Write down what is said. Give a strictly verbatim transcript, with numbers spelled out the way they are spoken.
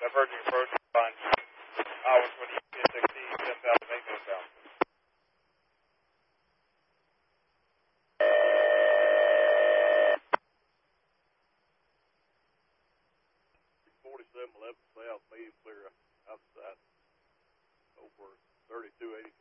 Diverging approach on Iowa twenty, U P S sixty, ten thousand eight northbound. forty-seven eleven south, medium clear outside over thirty-two eighty.